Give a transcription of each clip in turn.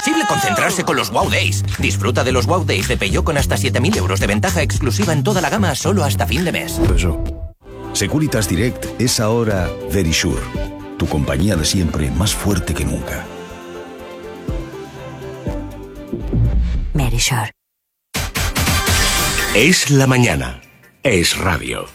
imposible concentrarse con los Wow Days. Disfruta de los Wow Days de Peugeot con hasta 7.000 euros de ventaja exclusiva en toda la gama solo hasta fin de mes. Securitas Direct es ahora Verisure, tu compañía de siempre más fuerte que nunca. Verisure. Es la mañana. Es radio.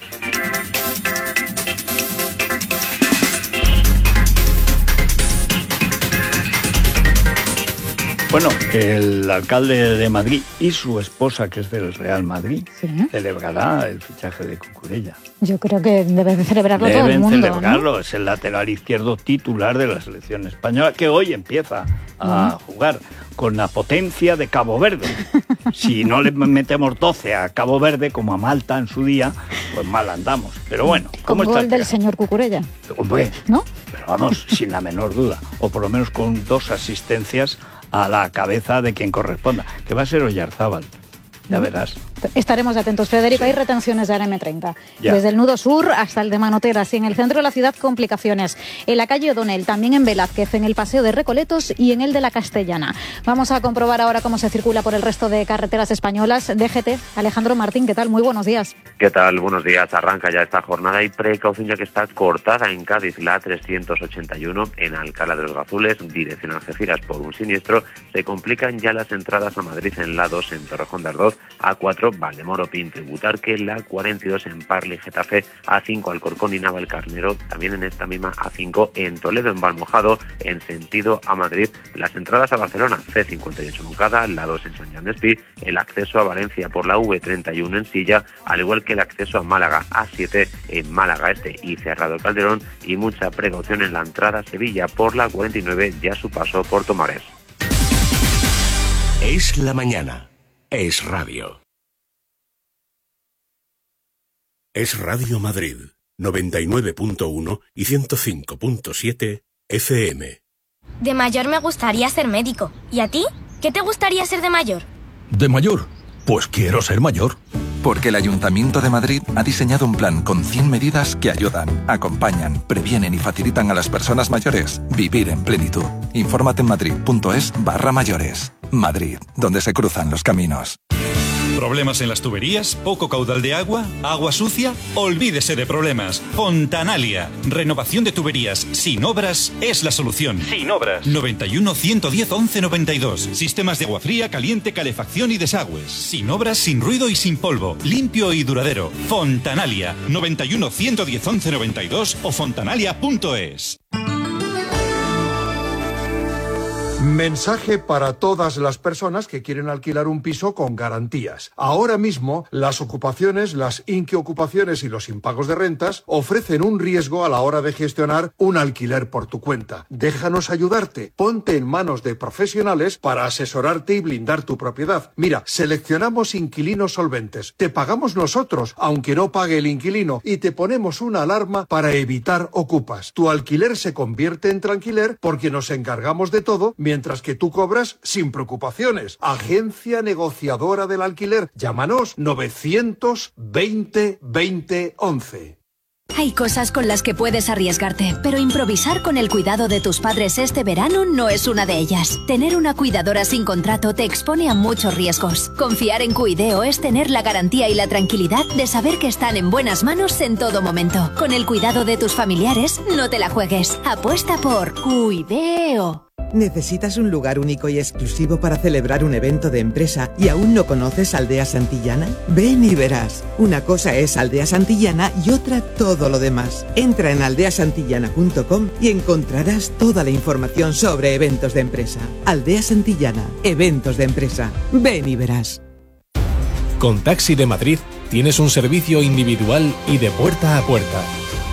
Bueno, el alcalde de Madrid y su esposa, que es del Real Madrid, celebrará el fichaje de Cucurella. Yo creo que debe de celebrarlo todo el mundo. Deben celebrarlo, ¿no? Es el lateral izquierdo titular de la selección española, que hoy empieza a jugar con la potencia de Cabo Verde. Si no le metemos 12 a Cabo Verde, como a Malta en su día, pues mal andamos. Pero bueno, ¿cómo está el del señor Cucurella? Hombre, ¿no? Pero vamos, sin la menor duda. O por lo menos con 2 asistencias a la cabeza de quien corresponda, que va a ser Oyarzábal. Ya verás. Estaremos atentos, Federico. Hay retenciones de la M30. Ya. Desde el nudo sur hasta el de Manoteras y en el centro de la ciudad complicaciones. En la calle O'Donnell, también en Velázquez, en el paseo de Recoletos y en el de la Castellana. Vamos a comprobar ahora cómo se circula por el resto de carreteras españolas. DGT, Alejandro Martín, ¿qué tal? Muy buenos días. ¿Qué tal? Buenos días. Arranca ya esta jornada y precaución ya que está cortada en Cádiz la 381 en Alcalá de los Gazules, dirección a Algeciras por un siniestro. Se complican ya las entradas a Madrid en la 2 en Torrejón de Ardoz, A4 Valdemoro, Pinto y Butarque, la 42 en Parla y Getafe, A5 Alcorcón y Navalcarnero, también en esta misma A5 en Toledo, en Valmojado, en sentido a Madrid. Las entradas a Barcelona, C58 Moncada, la 2 en San Joan d'Espí, el acceso a Valencia por la V31 en Silla, al igual que el acceso a Málaga, A7 en Málaga Este y Cerrado el Calderón, y mucha precaución en la entrada a Sevilla por la 49, ya su paso por Tomares. Es la mañana. Es radio. Es Radio Madrid, 99.1 y 105.7 FM. De mayor me gustaría ser médico. ¿Y a ti? ¿Qué te gustaría ser de mayor? ¿De mayor? Pues quiero ser mayor. Porque el Ayuntamiento de Madrid ha diseñado un plan con 100 medidas que ayudan, acompañan, previenen y facilitan a las personas mayores vivir en plenitud. Infórmate en madrid.es/mayores. Madrid, donde se cruzan los caminos. ¿Problemas en las tuberías? ¿Poco caudal de agua? ¿Agua sucia? Olvídese de problemas. Fontanalia. Renovación de tuberías sin obras es la solución. Sin obras. 91 110 11 92. Sistemas de agua fría, caliente, calefacción y desagües. Sin obras, sin ruido y sin polvo. Limpio y duradero. Fontanalia. 91 110 11 92 o fontanalia.es. Mensaje para todas las personas que quieren alquilar un piso con garantías. Ahora mismo, las ocupaciones, las inquiocupaciones y los impagos de rentas ofrecen un riesgo a la hora de gestionar un alquiler por tu cuenta. Déjanos ayudarte. Ponte en manos de profesionales para asesorarte y blindar tu propiedad. Mira, seleccionamos inquilinos solventes. Te pagamos nosotros, aunque no pague el inquilino, y te ponemos una alarma para evitar ocupas. Tu alquiler se convierte en tranquiler porque nos encargamos de todo, mientras que tú cobras sin preocupaciones. Agencia negociadora del alquiler. Llámanos 920 20 11. Hay cosas con las que puedes arriesgarte, pero improvisar con el cuidado de tus padres este verano no es una de ellas. Tener una cuidadora sin contrato te expone a muchos riesgos. Confiar en Cuideo es tener la garantía y la tranquilidad de saber que están en buenas manos en todo momento. Con el cuidado de tus familiares, no te la juegues. Apuesta por Cuideo. ¿Necesitas un lugar único y exclusivo para celebrar un evento de empresa y aún no conoces Aldea Santillana? Ven y verás. Una cosa es Aldea Santillana y otra todo lo demás. Entra en aldeasantillana.com y encontrarás toda la información sobre eventos de empresa. Aldea Santillana, eventos de empresa. Ven y verás. Con Taxi de Madrid tienes un servicio individual y de puerta a puerta.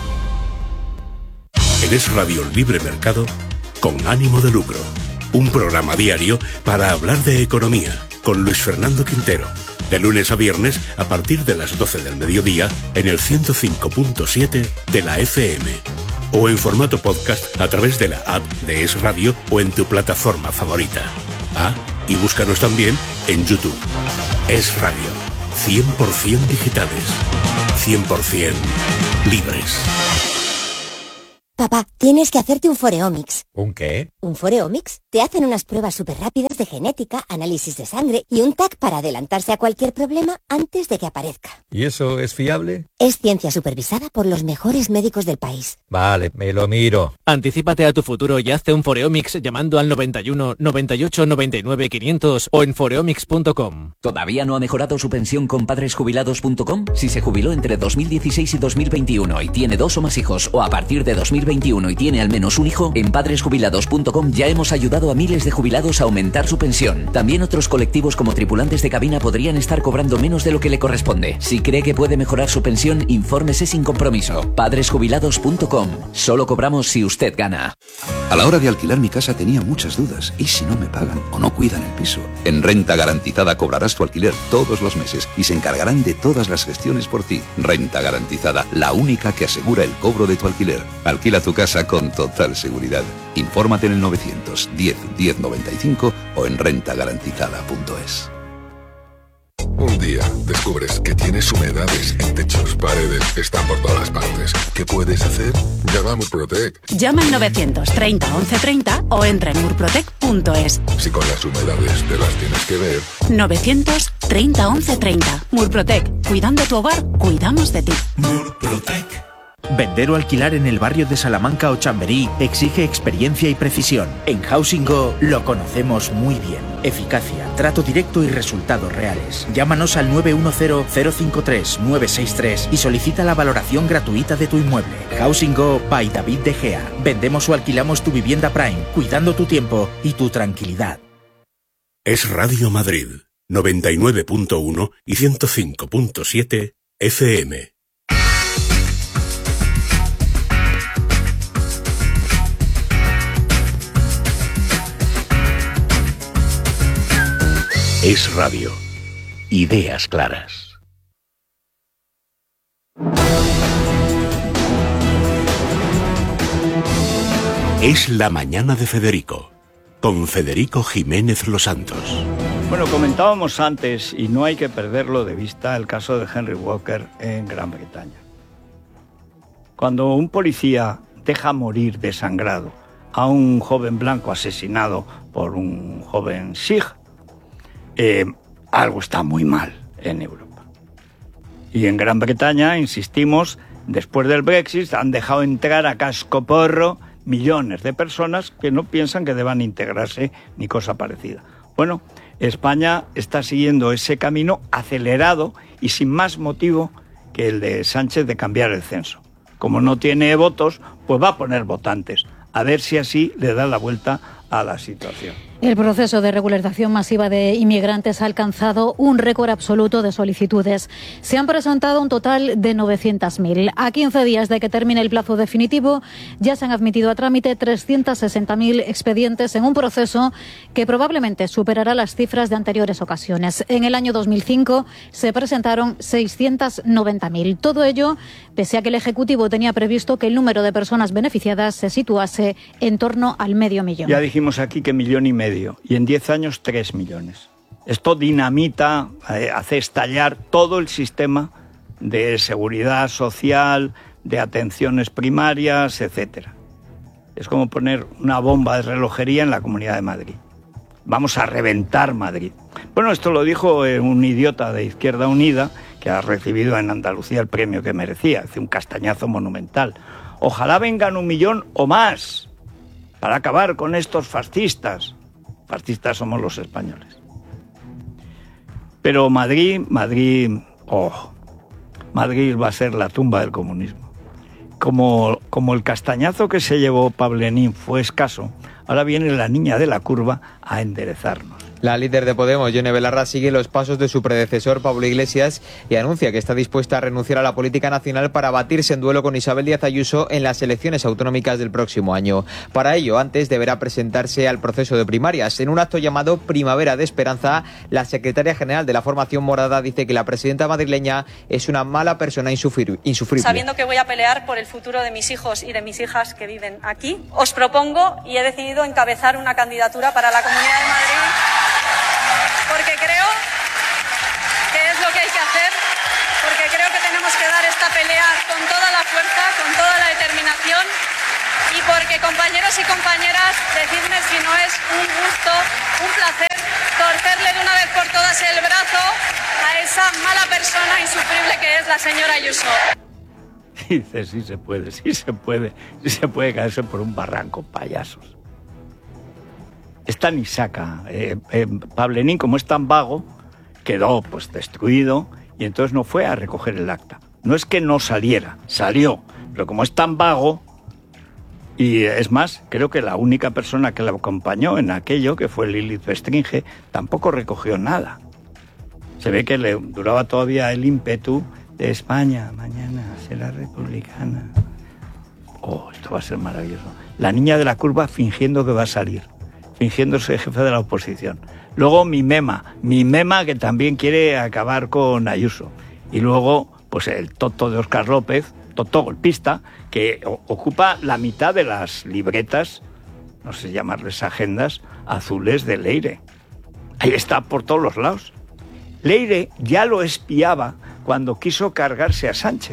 Eres Radio Libre Mercado con ánimo de lucro. Un programa diario para hablar de economía con Luis Fernando Quintero. De lunes a viernes a partir de las 12 del mediodía en el 105.7 de la FM. O en formato podcast a través de la app de Es Radio o en tu plataforma favorita. Ah, y búscanos también en YouTube. Es Radio. 100% digitales. 100% libres. Papá, Tienes que hacerte un Foreomics. ¿Un qué? ¿Un Foreomics? Te hacen unas pruebas súper rápidas de genética, análisis de sangre y un TAC para adelantarse a cualquier problema antes de que aparezca. ¿Y eso es fiable? Es ciencia supervisada por los mejores médicos del país. Vale, me lo miro. Anticípate a tu futuro y hazte un Foreomics llamando al 91 98 99 500 o en foreomics.com. ¿Todavía no ha mejorado su pensión con padresjubilados.com? Si se jubiló entre 2016 y 2021 y tiene 2 o más hijos, o a partir de 2021 y tiene al menos un hijo, en padresjubilados.com ya hemos ayudado a miles de jubilados a aumentar su pensión. También otros colectivos como tripulantes de cabina podrían estar cobrando menos de lo que le corresponde. Si cree que puede mejorar su pensión, infórmese sin compromiso. Padresjubilados.com. Solo cobramos si usted gana. A la hora de alquilar mi casa tenía muchas dudas. ¿Y si no me pagan o no cuidan el piso? En Renta Garantizada cobrarás tu alquiler todos los meses y se encargarán de todas las gestiones por ti. Renta Garantizada, la única que asegura el cobro de tu alquiler. Alquila tu casa con total seguridad. Infórmate en el 910 1095 o en rentagarantizada.es. Un día descubres que tienes humedades en techos, paredes, están por todas partes. ¿Qué puedes hacer? Llama a Murprotec. Llama al 930 1130 o entra en murprotec.es. Si con las humedades te las tienes que ver. 930 1130. Murprotec. Cuidando tu hogar, cuidamos de ti. Murprotec. Vender o alquilar en el barrio de Salamanca o Chamberí exige experiencia y precisión. En Housing Go lo conocemos muy bien. Eficacia, trato directo y resultados reales. Llámanos al 910-053-963 y solicita la valoración gratuita de tu inmueble. Housing Go by David De Gea. Vendemos o alquilamos tu vivienda Prime, cuidando tu tiempo y tu tranquilidad. Es Radio Madrid, 99.1 y 105.7 FM. Es radio. Ideas claras. Es la mañana de Federico, con Federico Jiménez Los Santos. Bueno, comentábamos antes, y no hay que perderlo de vista, el caso de Henry Walker en Gran Bretaña. Cuando un policía deja morir desangrado a un joven blanco asesinado por un joven Sikh, algo está muy mal en Europa. Y en Gran Bretaña, insistimos, después del Brexit han dejado entrar a cascoporro millones de personas que no piensan que deban integrarse ni cosa parecida. Bueno, España está siguiendo ese camino acelerado y sin más motivo que el de Sánchez de cambiar el censo. Como no tiene votos, pues va a poner votantes. A ver si así le da la vuelta a la situación. El proceso de regularización masiva de inmigrantes ha alcanzado un récord absoluto de solicitudes. Se han presentado un total de 900.000. A 15 días de que termine el plazo definitivo, ya se han admitido a trámite 360.000 expedientes en un proceso que probablemente superará las cifras de anteriores ocasiones. En el año 2005 se presentaron 690.000. Todo ello pese a que el Ejecutivo tenía previsto que el número de personas beneficiadas se situase en torno al 500.000. Ya dijimos aquí que 1,5 millones. Y en 10 años 3 millones. Esto dinamita, hace estallar todo el sistema de seguridad social, de atenciones primarias, etcétera. Es como poner una bomba de relojería en la Comunidad de Madrid. Vamos a reventar Madrid. Bueno, esto lo dijo un idiota de Izquierda Unida que ha recibido en Andalucía el premio que merecía. Hace un castañazo monumental. Ojalá vengan 1 millón o más para acabar con estos fascistas. Fascistas somos los españoles. Pero Madrid va a ser la tumba del comunismo. Como el castañazo que se llevó Pablenín fue escaso, ahora viene la niña de la curva a enderezarnos. La líder de Podemos, Yone Belarra, sigue los pasos de su predecesor, Pablo Iglesias, y anuncia que está dispuesta a renunciar a la política nacional para batirse en duelo con Isabel Díaz Ayuso en las elecciones autonómicas del próximo año. Para ello, antes deberá presentarse al proceso de primarias. En un acto llamado Primavera de Esperanza, la secretaria general de la formación morada dice que la presidenta madrileña es una mala persona insufrible. Sabiendo que voy a pelear por el futuro de mis hijos y de mis hijas que viven aquí, os propongo y he decidido encabezar una candidatura para la Comunidad de Madrid. Porque creo que es lo que hay que hacer, porque creo que tenemos que dar esta pelea con toda la fuerza, con toda la determinación y por que, compañeros y compañeras, decidme si no es un gusto, un placer, torcerle de una vez por todas el brazo a esa mala persona insufrible que es la señora Ayuso. Dice, sí se puede caerse por un barranco, payasos. Esta ni saca. Pablenín, como es tan vago, quedó pues destruido y entonces no fue a recoger el acta. No es que no saliera, salió, pero como es tan vago, y es más, creo que la única persona que la acompañó en aquello, que fue Lilith Bestringe, tampoco recogió nada. Se ve que le duraba todavía el ímpetu de España, mañana será republicana. Oh, esto va a ser maravilloso. La niña de la curva fingiendo que va a salir, fingiéndose jefe de la oposición. Luego mi mema que también quiere acabar con Ayuso. Y luego, pues el toto de Óscar López, toto golpista, que ocupa la mitad de las libretas, no sé llamarles agendas, azules de Leire. Ahí está por todos los lados. Leire ya lo espiaba cuando quiso cargarse a Sánchez.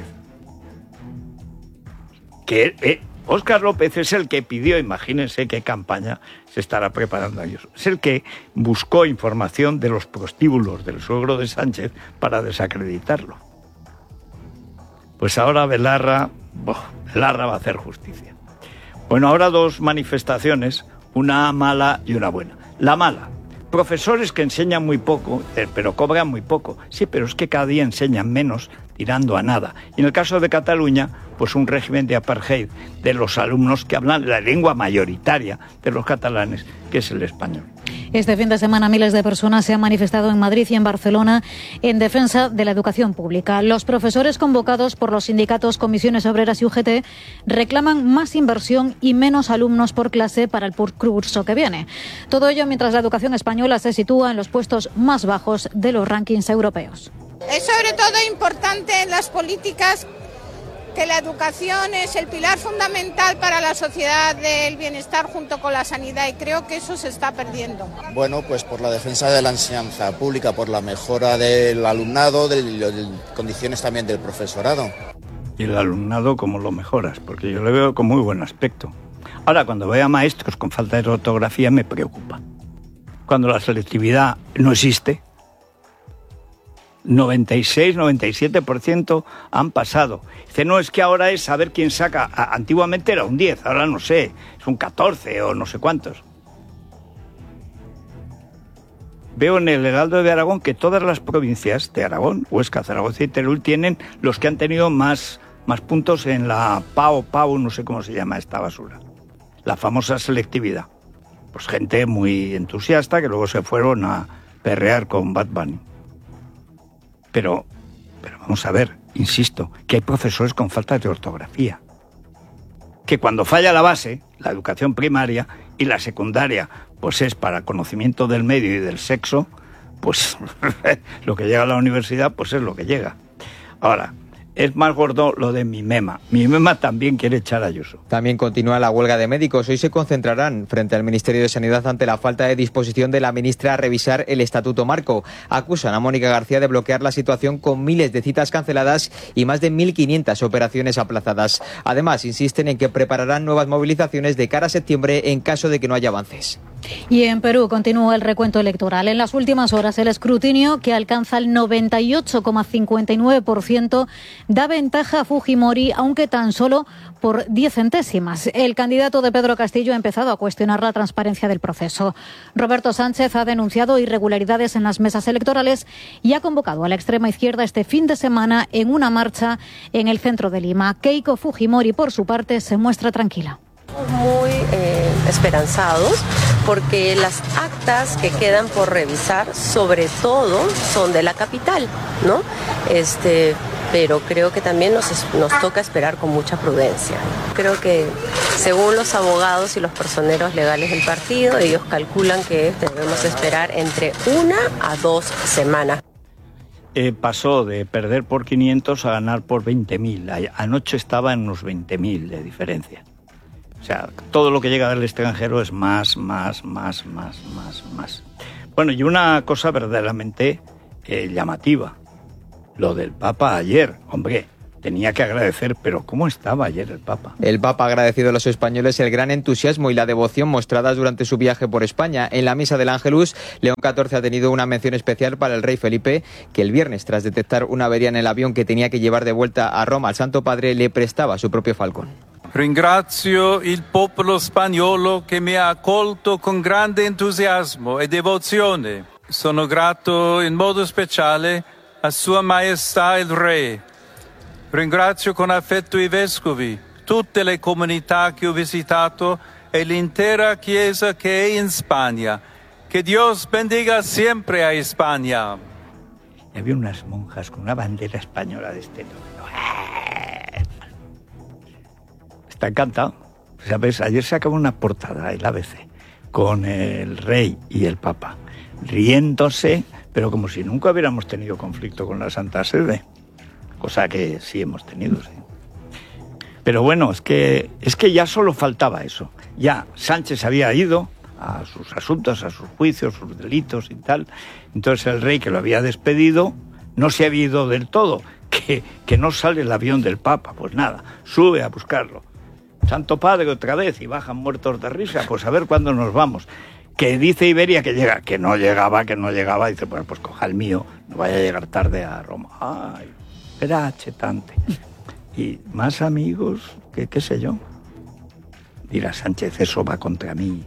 Que Óscar López es el que pidió, imagínense qué campaña se estará preparando a ellos. Es el que buscó información de los prostíbulos del suegro de Sánchez para desacreditarlo. Pues ahora Belarra va a hacer justicia. Bueno, ahora dos manifestaciones, una mala y una buena. La mala, profesores que enseñan muy poco, pero cobran muy poco. Sí, pero es que cada día enseñan menos, tirando a nada. Y en el caso de Cataluña, pues un régimen de apartheid de los alumnos que hablan la lengua mayoritaria de los catalanes, que es el español. Este fin de semana miles de personas se han manifestado en Madrid y en Barcelona en defensa de la educación pública. Los profesores convocados por los sindicatos Comisiones Obreras y UGT reclaman más inversión y menos alumnos por clase para el curso que viene. Todo ello mientras la educación española se sitúa en los puestos más bajos de los rankings europeos. Es sobre todo importante en las políticas que la educación es el pilar fundamental para la sociedad del bienestar junto con la sanidad, y creo que eso se está perdiendo. Bueno, pues por la defensa de la enseñanza pública, por la mejora del alumnado, de condiciones también del profesorado. Y el alumnado, ¿cómo lo mejoras? Porque yo le veo con muy buen aspecto. Ahora, cuando veo a maestros con falta de ortografía, me preocupa. Cuando la selectividad no existe, 96-97% han pasado. Dice, no, es que ahora es saber quién saca. Antiguamente era un 10, ahora no sé, es un 14 o no sé cuántos. Veo en el Heraldo de Aragón que todas las provincias de Aragón, Huesca, Zaragoza y Teruel, tienen los que han tenido más puntos en la PAO, no sé cómo se llama esta basura. La famosa selectividad. Pues gente muy entusiasta que luego se fueron a perrear con Bad Bunny. Pero vamos a ver, insisto, que hay profesores con falta de ortografía. Que cuando falla la base, la educación primaria y la secundaria, pues es para conocimiento del medio y del sexo, pues lo que llega a la universidad, pues es lo que llega. Ahora, es más gordo lo de mi mema. Mi mema también quiere echar a Ayuso. También continúa la huelga de médicos. Hoy se concentrarán frente al Ministerio de Sanidad ante la falta de disposición de la ministra a revisar el Estatuto Marco. Acusan a Mónica García de bloquear la situación con miles de citas canceladas y más de 1.500 operaciones aplazadas. Además, insisten en que prepararán nuevas movilizaciones de cara a septiembre en caso de que no haya avances. Y en Perú continúa el recuento electoral. En las últimas horas, el escrutinio, que alcanza el 98,59%, da ventaja a Fujimori, aunque tan solo por 10 centésimas. El candidato de Pedro Castillo ha empezado a cuestionar la transparencia del proceso. Roberto Sánchez ha denunciado irregularidades en las mesas electorales y ha convocado a la extrema izquierda este fin de semana en una marcha en el centro de Lima. Keiko Fujimori, por su parte, se muestra tranquila. Muy esperanzados porque las actas que quedan por revisar sobre todo son de la capital, ¿no? Pero creo que también nos toca esperar con mucha prudencia. Creo que según los abogados y los personeros legales del partido, ellos calculan que debemos esperar entre 1 a 2 semanas. Pasó de perder por 500 a ganar por 20.000. Anoche estaba en unos 20.000 de diferencia. O sea, todo lo que llega del extranjero es más. Bueno, y una cosa verdaderamente llamativa. Lo del Papa ayer, hombre, tenía que agradecer, pero ¿cómo estaba ayer el Papa? El Papa ha agradecido a los españoles el gran entusiasmo y la devoción mostradas durante su viaje por España. En la misa del Ángelus, León XIV ha tenido una mención especial para el rey Felipe, que el viernes, tras detectar una avería en el avión que tenía que llevar de vuelta a Roma al Santo Padre, le prestaba su propio falcón. Ringrazio il popolo spagnolo che mi ha accolto con grande entusiasmo e devozione. Sono grato in modo speciale a Sua Maestà il Re. Ringrazio con affetto i vescovi, tutte le comunità che ho visitato e l'intera Chiesa che è in Spagna. Que Dios bendiga siempre a España. Y había unas monjas con una bandera española de este tono. Está encantado. ¿Sabes? Ayer se acabó una portada, el ABC, con el rey y el Papa, riéndose, pero como si nunca hubiéramos tenido conflicto con la Santa Sede. Cosa que sí hemos tenido, sí. Pero bueno, es que ya solo faltaba eso. Ya Sánchez había ido a sus asuntos, a sus juicios, sus delitos y tal. Entonces el rey, que lo había despedido, no se había ido del todo. Que no sale el avión del Papa. Pues nada, sube a buscarlo. Santo Padre otra vez, y bajan muertos de risa. Pues a ver cuándo nos vamos. Que dice Iberia que llega, que no llegaba. Dice, bueno, pues coja el mío, no vaya a llegar tarde a Roma. Ay, era chetante. Y más amigos, que qué sé yo. Dirá Sánchez, eso va contra mí.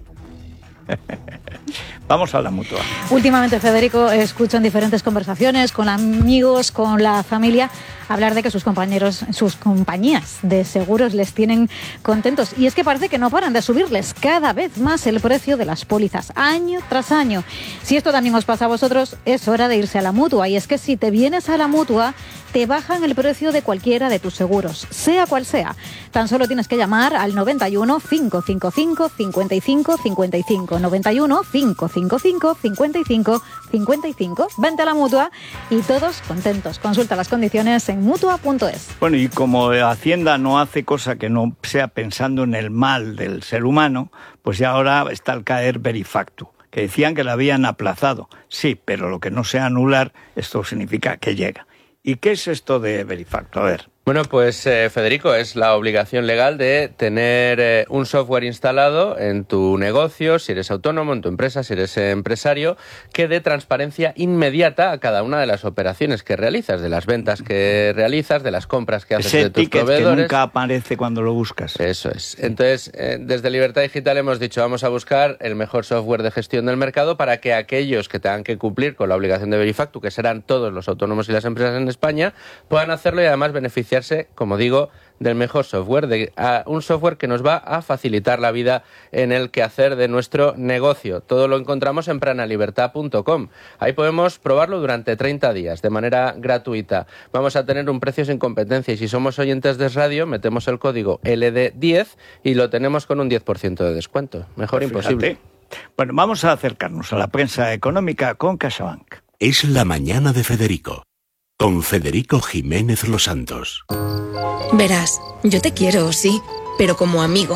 Vamos a la Mutua. Últimamente, Federico, escucho en diferentes conversaciones con amigos, con la familia, hablar de que sus compañeros, sus compañías de seguros les tienen contentos. Y es que parece que no paran de subirles cada vez más el precio de las pólizas, año tras año. Si esto también os pasa a vosotros, es hora de irse a la Mutua. Y es que si te vienes a la Mutua, te bajan el precio de cualquiera de tus seguros, sea cual sea. Tan solo tienes que llamar al 91 555 55 55. 91 555 55 55. Vente a la Mutua y todos contentos. Consulta las condiciones en mutua.es. Bueno, y como Hacienda no hace cosa que no sea pensando en el mal del ser humano, pues ya ahora está al caer Verifactu, que decían que la habían aplazado. Sí, pero lo que no sea anular, esto significa que llega. ¿Y qué es esto de Verifactu? A ver. Bueno, pues Federico, es la obligación legal de tener un software instalado en tu negocio, si eres autónomo, en tu empresa, si eres empresario, que dé transparencia inmediata a cada una de las operaciones que realizas, de las ventas que realizas, de las compras que haces de tus proveedores. Ese ticket que nunca aparece cuando lo buscas. Eso es. Entonces, desde Libertad Digital hemos dicho, vamos a buscar el mejor software de gestión del mercado para que aquellos que tengan que cumplir con la obligación de Verifactu, que serán todos los autónomos y las empresas en España, puedan hacerlo y además beneficiarse, como digo, del mejor software, un software que nos va a facilitar la vida en el quehacer de nuestro negocio. Todo lo encontramos en pranalibertad.com. Ahí podemos probarlo durante 30 días de manera gratuita. Vamos a tener un precio sin competencia y si somos oyentes de radio, metemos el código LD10 y lo tenemos con un 10% de descuento. Mejor pues imposible. Bueno, vamos a acercarnos a la prensa económica con CaixaBank. Es la mañana de Federico, con Federico Jiménez Los Santos. Verás, yo te quiero, sí, pero como amigo.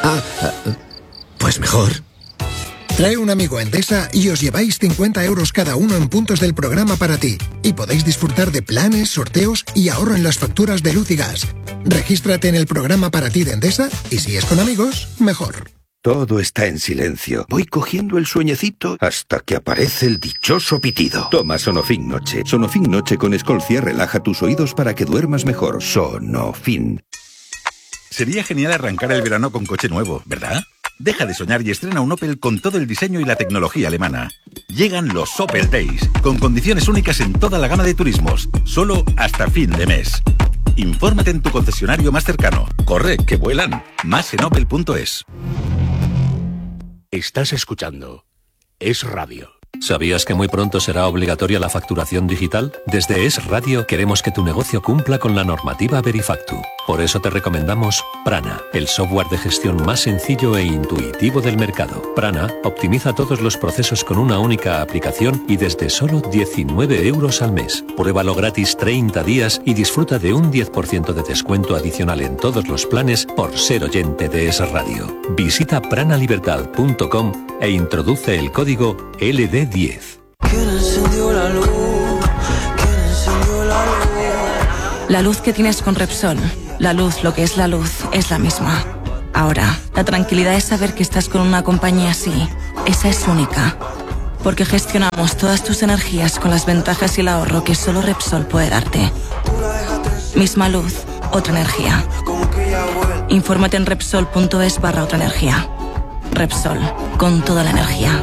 Pues mejor. Trae un amigo a Endesa y os lleváis 50 euros cada uno en puntos del programa para ti. Y podéis disfrutar de planes, sorteos y ahorro en las facturas de luz y gas. Regístrate en el programa para ti de Endesa y si es con amigos, mejor. Todo está en silencio. Voy cogiendo el sueñecito hasta que aparece el dichoso pitido. Toma Sonofin Noche. Sonofin Noche con Escolcia relaja tus oídos para que duermas mejor. Sonofin. Sería genial arrancar el verano con coche nuevo, ¿verdad? Deja de soñar y estrena un Opel con todo el diseño y la tecnología alemana. Llegan los Opel Days, con condiciones únicas en toda la gama de turismos, solo hasta fin de mes. Infórmate en tu concesionario más cercano. Corre, que vuelan. Más en opel.es. Estás escuchando Es Radio. ¿Sabías que muy pronto será obligatoria la facturación digital? Desde Es Radio queremos que tu negocio cumpla con la normativa Verifactu. Por eso te recomendamos Prana, el software de gestión más sencillo e intuitivo del mercado. Prana optimiza todos los procesos con una única aplicación y desde solo 19 euros al mes. Pruébalo gratis 30 días y disfruta de un 10% de descuento adicional en todos los planes por ser oyente de Es Radio. Visita pranalibertad.com e introduce el código LD10. ¿Quién encendió la luz? ¿Quién encendió la luz? La luz que tienes con Repsol, la luz, lo que es la luz, es la misma. Ahora, la tranquilidad es saber que estás con una compañía así. Esa es única. Porque gestionamos todas tus energías con las ventajas y el ahorro que solo Repsol puede darte. Misma luz, otra energía. Infórmate en Repsol.es/otra energía. Repsol, con toda la energía.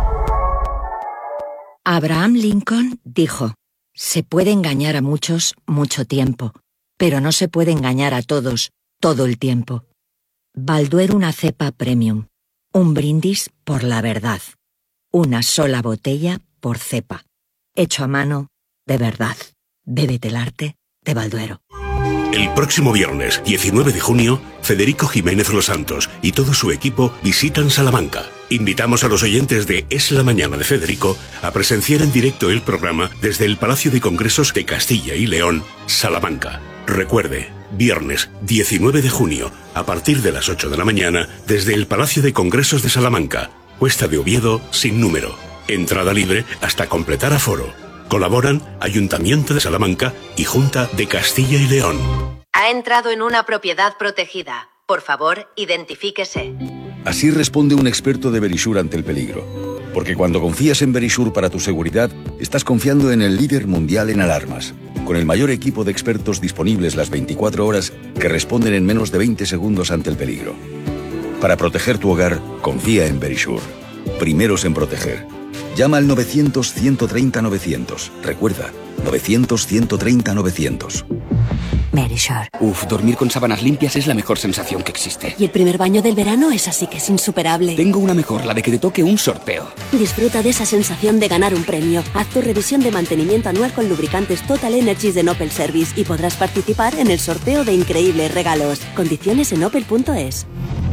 Abraham Lincoln dijo: se puede engañar a muchos mucho tiempo, pero no se puede engañar a todos todo el tiempo. Balduero, una cepa premium. Un brindis por la verdad. Una sola botella por cepa. Hecho a mano, de verdad. Bébete el arte de Balduero. El próximo viernes, 19 de junio, Federico Jiménez Los Santos y todo su equipo visitan Salamanca. Invitamos a los oyentes de Es la Mañana de Federico a presenciar en directo el programa desde el Palacio de Congresos de Castilla y León, Salamanca. Recuerde, viernes 19 de junio, a partir de las 8 de la mañana, desde el Palacio de Congresos de Salamanca, Cuesta de Oviedo, sin número. Entrada libre hasta completar aforo. Colaboran Ayuntamiento de Salamanca y Junta de Castilla y León. Ha entrado en una propiedad protegida. Por favor, identifíquese. Así responde un experto de Verisure ante el peligro. Porque cuando confías en Verisure para tu seguridad, estás confiando en el líder mundial en alarmas. Con el mayor equipo de expertos disponibles las 24 horas que responden en menos de 20 segundos ante el peligro. Para proteger tu hogar, confía en Verisure. Primeros en proteger. Llama al 900-130-900. Recuerda, 900-130-900. Verisure. Dormir con sábanas limpias es la mejor sensación que existe. Y el primer baño del verano es así que es insuperable. Tengo una mejor, la de que te toque un sorteo. Disfruta de esa sensación de ganar un premio. Haz tu revisión de mantenimiento anual con lubricantes Total Energies de Opel Service y podrás participar en el sorteo de increíbles regalos. Condiciones en opel.es.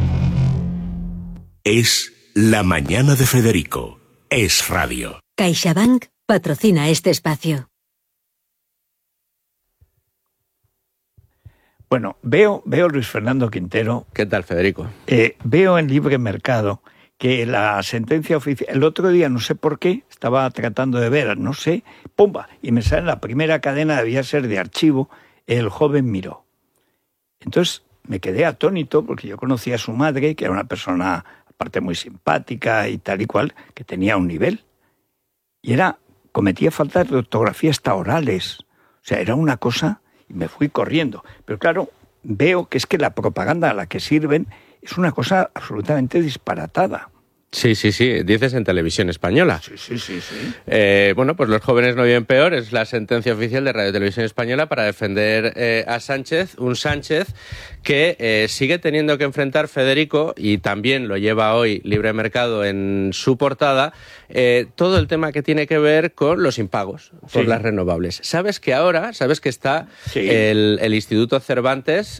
Es la mañana de Federico. Es radio. CaixaBank patrocina este espacio. Bueno, veo Luis Fernando Quintero. ¿Qué tal, Federico? Veo en Libre Mercado que la sentencia oficial, el otro día no sé por qué, estaba tratando de ver, no sé, ¡pumba! Y me sale en la primera cadena, debía ser de archivo, el joven Miró. Entonces me quedé atónito porque yo conocía a su madre, que era una persona aparte muy simpática y tal y cual, que tenía un nivel. Y cometía faltas de ortografía hasta orales. O sea, era una cosa, y me fui corriendo. Pero claro, veo que es que la propaganda a la que sirven es una cosa absolutamente disparatada. Sí, dices en Televisión Española. Sí. Bueno, pues los jóvenes no viven peor, es la sentencia oficial de Radio Televisión Española para defender a Sánchez, un Sánchez que sigue teniendo que enfrentar, Federico, y también lo lleva hoy Libre Mercado en su portada, todo el tema que tiene que ver con los impagos por las renovables. ¿Sabes que está el Instituto Cervantes?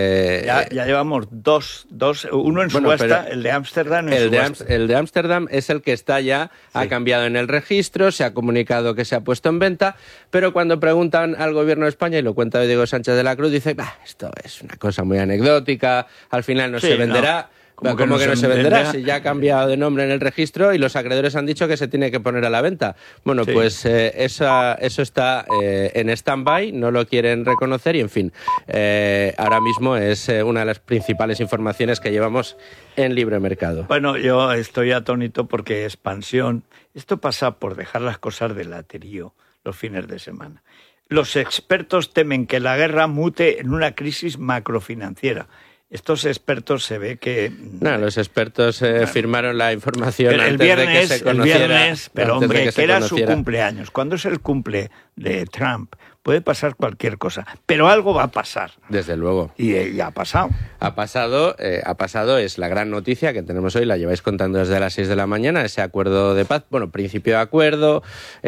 Ya llevamos dos, uno en subasta, el de Ámsterdam en subasta. El de Ámsterdam es el que está ya, ha cambiado en el registro, se ha comunicado que se ha puesto en venta, pero cuando preguntan al Gobierno de España, y lo cuenta Diego Sánchez de la Cruz, dice, esto es una cosa muy anecdótica, al final no se venderá. ¿Cómo que no se venderá? Si ya ha cambiado de nombre en el registro y los acreedores han dicho que se tiene que poner a la venta. Bueno, pues eso está en stand-by, no lo quieren reconocer y, en fin, ahora mismo es una de las principales informaciones que llevamos en Libre Mercado. Bueno, yo estoy atónito porque Expansión, esto pasa por dejar las cosas de laterío los fines de semana. Los expertos temen que la guerra mute en una crisis macrofinanciera. Estos expertos se ve que... los expertos firmaron la información antes de que se conociera. El viernes, pero hombre, que era su cumpleaños. Cuando es el cumple de Trump, puede pasar cualquier cosa, pero algo va a pasar. Desde luego. Y ha pasado. Ha pasado, es la gran noticia que tenemos hoy, la lleváis contando desde las 6 de la mañana, ese acuerdo de paz, principio de acuerdo,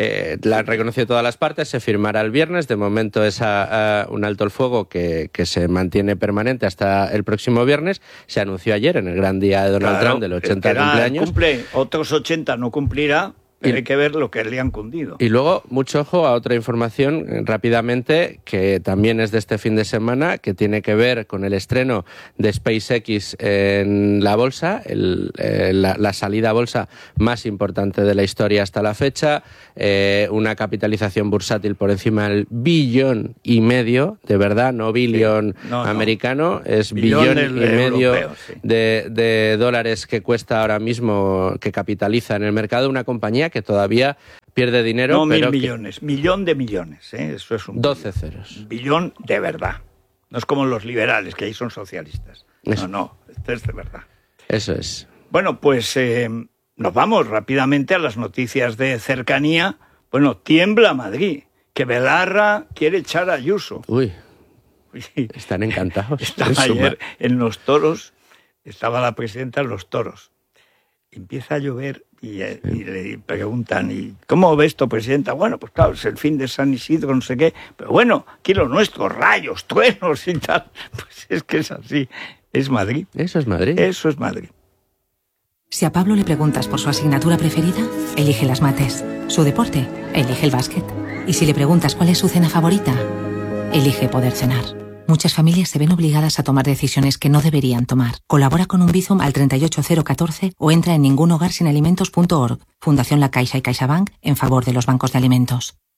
la han reconocido todas las partes, se firmará el viernes, de momento es un alto el fuego que se mantiene permanente hasta el próximo viernes, se anunció ayer en el gran día de Donald Trump del 80 cumpleaños. Otros 80 no cumplirá. Pero hay que ver lo que le han cundido. Y luego, mucho ojo a otra información rápidamente, que también es de este fin de semana, que tiene que ver con el estreno de SpaceX en la bolsa, la salida a bolsa más importante de la historia hasta la fecha, una capitalización bursátil por encima del $1,5 billón, de verdad, no billón americano, es $1,5 billón europeo, de dólares que cuesta ahora mismo, que capitaliza en el mercado una compañía que todavía pierde dinero. No, pero 1.000 millones, millón de millones, eso es un 12 ceros. Billón de verdad. No es como los liberales, que ahí son socialistas. No, esto es de verdad. Eso es. Bueno, pues nos vamos rápidamente a las noticias de cercanía. Bueno, tiembla Madrid, que Belarra quiere echar a Ayuso. Uy, están encantados. Estaba ayer en los toros, estaba la presidenta en los toros. Empieza a llover y le preguntan, ¿y cómo ves esto, presidenta? Bueno, pues claro, es el fin de San Isidro, no sé qué, pero bueno, aquí lo nuestro, rayos, truenos y tal. Pues es que es así, es Madrid. Eso es Madrid. Eso es Madrid. Si a Pablo le preguntas por su asignatura preferida, elige las mates. Su deporte, elige el básquet. Y si le preguntas cuál es su cena favorita, elige poder cenar. Muchas familias se ven obligadas a tomar decisiones que no deberían tomar. Colabora con un Bizum al 38014 o entra en ningunhogarsinalimentos.org. Fundación La Caixa y CaixaBank en favor de los bancos de alimentos.